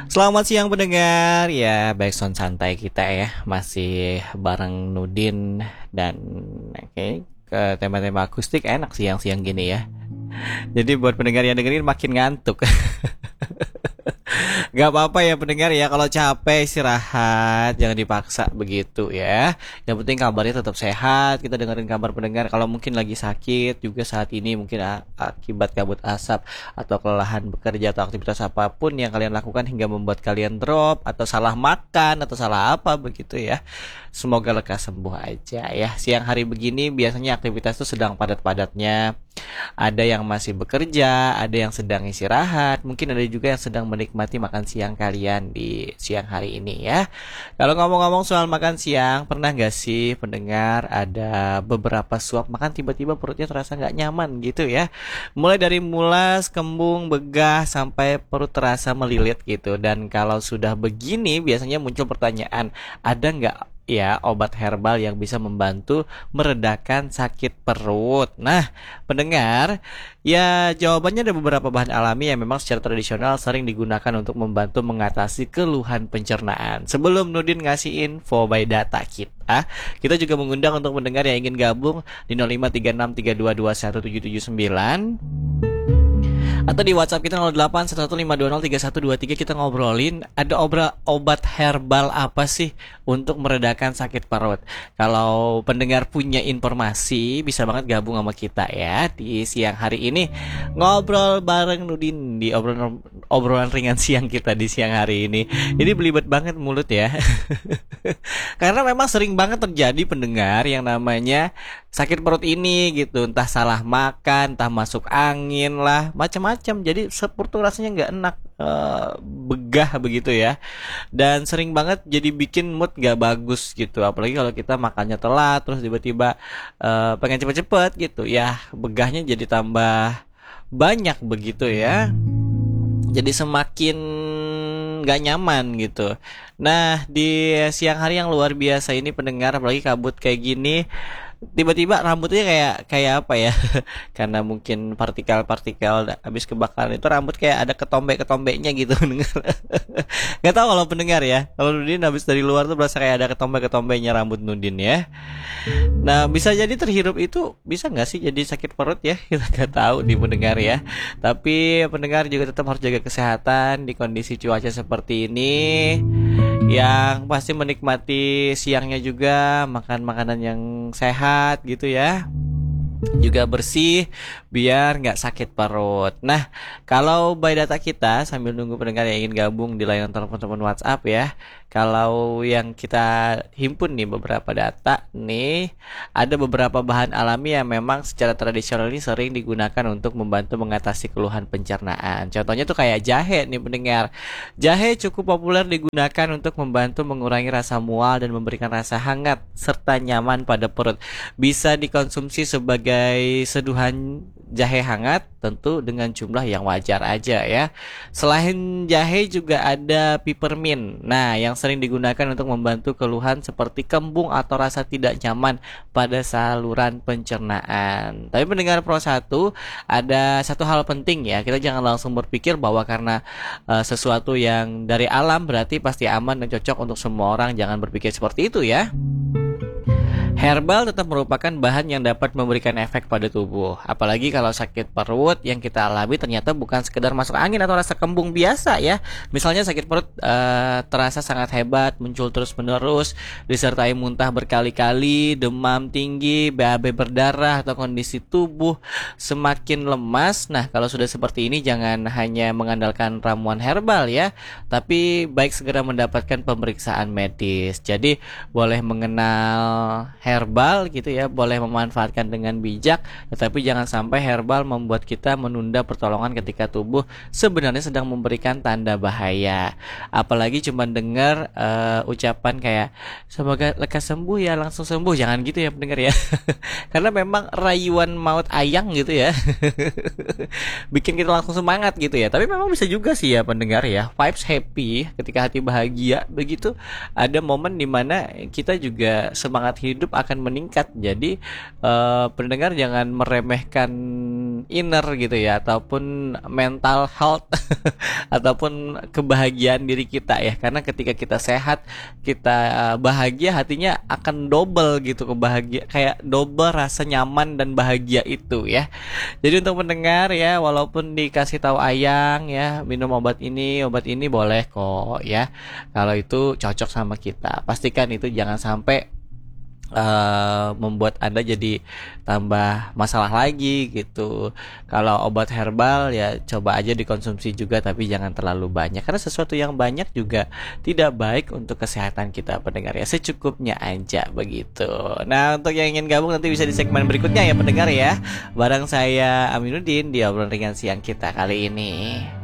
Selamat siang pendengar, ya backsound santai kita ya masih bareng Nudin dan oke ke tema-tema akustik enak siang-siang gini ya. Jadi buat pendengar yang dengerin makin ngantuk. Gak apa-apa ya pendengar ya, kalau capek istirahat, jangan dipaksa begitu ya. Yang penting kabarnya tetap sehat. Kita dengerin kabar pendengar. Kalau mungkin lagi sakit juga saat ini, mungkin akibat kabut asap atau kelelahan bekerja atau aktivitas apapun yang kalian lakukan hingga membuat kalian drop atau salah makan atau salah apa begitu ya. Semoga lekas sembuh aja ya. Siang hari begini biasanya aktivitas itu sedang padat-padatnya. Ada yang masih bekerja, ada yang sedang istirahat, mungkin ada juga yang sedang menikmati makan siang kalian di siang hari ini ya. Kalau ngomong-ngomong soal makan siang, pernah gak sih pendengar ada beberapa suap makan tiba-tiba perutnya terasa gak nyaman gitu ya. Mulai dari mulas, kembung, begah, sampai perut terasa melilit gitu. Dan kalau sudah begini biasanya muncul pertanyaan, ada gak ya obat herbal yang bisa membantu meredakan sakit perut? Nah, pendengar, ya jawabannya ada beberapa bahan alami yang memang secara tradisional sering digunakan untuk membantu mengatasi keluhan pencernaan. Sebelum Nudin ngasih info by data kita juga mengundang untuk pendengar yang ingin gabung di 053632217779 atau di WhatsApp kita 081152032123. Kita ngobrolin ada obat herbal apa sih untuk meredakan sakit perut. Kalau pendengar punya informasi bisa banget gabung sama kita ya di siang hari ini, ngobrol bareng Nudin di obrolan ringan siang kita di siang hari ini. Ini belibet banget mulut ya. Karena memang sering banget terjadi pendengar yang namanya sakit perut ini gitu, entah salah makan, entah masuk angin lah, macam-macam. Jadi seperti rasanya nggak enak, begah begitu ya. Dan sering banget jadi bikin mood nggak bagus gitu. Apalagi kalau kita makannya telat, terus tiba-tiba pengen cepet-cepet gitu, ya begahnya jadi tambah banyak begitu ya. Jadi semakin gak nyaman gitu. Nah, di siang hari yang luar biasa ini pendengar, apalagi kabut kayak gini, tiba-tiba rambutnya kayak apa ya? Karena mungkin partikel-partikel habis kebakaran itu rambut kayak ada ketombe-ketombeknya gitu pendengar. Gak tahu kalau pendengar ya. Kalau Nudin habis dari luar tuh berasa kayak ada ketombe-ketombeknya rambut Nudin ya. Nah, bisa jadi terhirup itu bisa nggak sih jadi sakit perut ya? Kita nggak tahu di pendengar ya. Tapi pendengar juga tetap harus jaga kesehatan di kondisi cuaca seperti ini. Yang pasti menikmati siangnya juga, makan makanan yang sehat gitu ya, juga bersih biar nggak sakit perut. Nah, kalau by data kita sambil nunggu pendengar yang ingin gabung di layanan telepon WhatsApp ya, kalau yang kita himpun nih beberapa data nih, ada beberapa bahan alami yang memang secara tradisional ini sering digunakan untuk membantu mengatasi keluhan pencernaan. Contohnya tuh kayak jahe nih pendengar. Jahe cukup populer digunakan untuk membantu mengurangi rasa mual dan memberikan rasa hangat serta nyaman pada perut. Bisa dikonsumsi sebagai seduhan jahe hangat, tentu dengan jumlah yang wajar aja ya. Selain jahe juga ada peppermint. Nah, yang sering digunakan untuk membantu keluhan seperti kembung atau rasa tidak nyaman pada saluran pencernaan. Tapi pendengar Pro 1, ada satu hal penting ya. Kita jangan langsung berpikir bahwa karena sesuatu yang dari alam berarti pasti aman dan cocok untuk semua orang. Jangan berpikir seperti itu ya. Herbal tetap merupakan bahan yang dapat memberikan efek pada tubuh. Apalagi kalau sakit perut yang kita alami ternyata bukan sekedar masuk angin atau rasa kembung biasa ya. Misalnya sakit perut terasa sangat hebat, muncul terus-menerus, disertai muntah berkali-kali, demam tinggi, BAB berdarah, atau kondisi tubuh semakin lemas. Nah, kalau sudah seperti ini jangan hanya mengandalkan ramuan herbal ya, tapi baik segera mendapatkan pemeriksaan medis. Jadi boleh mengenal herbal gitu ya, boleh memanfaatkan dengan bijak, tetapi jangan sampai herbal membuat kita menunda pertolongan ketika tubuh sebenarnya sedang memberikan tanda bahaya. Apalagi cuma dengar ucapan kayak semoga lekas sembuh ya, langsung sembuh. Jangan gitu ya pendengar ya. Karena memang rayuan maut ayang gitu ya. Bikin kita langsung semangat gitu ya. Tapi memang bisa juga sih ya pendengar ya, vibes happy ketika hati bahagia begitu, ada momen dimana kita juga semangat hidup akan meningkat. Jadi pendengar jangan meremehkan inner gitu ya, ataupun mental health ataupun kebahagiaan diri kita ya, karena ketika kita sehat, kita bahagia, hatinya akan double gitu, kebahagia kayak double rasa nyaman dan bahagia itu ya. Jadi untuk pendengar ya, walaupun dikasih tahu Ayang ya minum obat ini boleh kok ya, kalau itu cocok sama kita, pastikan itu jangan sampai membuat Anda jadi tambah masalah lagi gitu. Kalau obat herbal ya coba aja dikonsumsi juga, tapi jangan terlalu banyak, karena sesuatu yang banyak juga tidak baik untuk kesehatan kita pendengar ya, secukupnya aja begitu. Nah, untuk yang ingin gabung nanti bisa di segmen berikutnya ya pendengar ya, bareng saya Aminuddin di obrolan ringan siang kita kali ini.